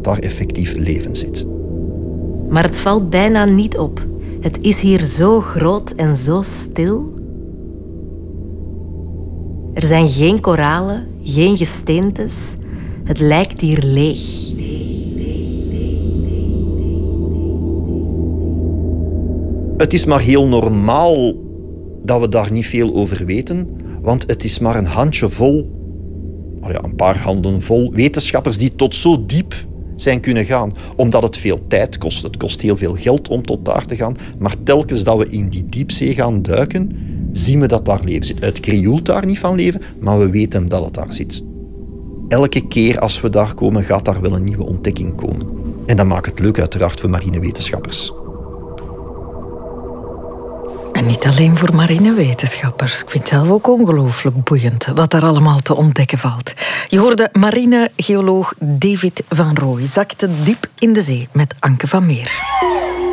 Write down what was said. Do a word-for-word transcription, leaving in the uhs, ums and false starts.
dat daar effectief leven zit. Maar het valt bijna niet op. Het is hier zo groot en zo stil. Er zijn geen koralen, geen gesteentes. Het lijkt hier leeg. Het is maar heel normaal dat we daar niet veel over weten, want het is maar een handjevol, oh ja, een paar handen vol wetenschappers die tot zo diep zijn kunnen gaan, omdat het veel tijd kost. Het kost heel veel geld om tot daar te gaan, maar telkens dat we in die diepzee gaan duiken, zien we dat daar leven zit. Het krioelt daar niet van leven, maar we weten dat het daar zit. Elke keer als we daar komen, gaat daar wel een nieuwe ontdekking komen. En dat maakt het leuk uiteraard voor marinewetenschappers. En niet alleen voor marinewetenschappers. Ik vind het zelf ook ongelooflijk boeiend wat er allemaal te ontdekken valt. Je hoorde marinegeoloog David van Rooij zakte diep in de zee met Anke van Meer.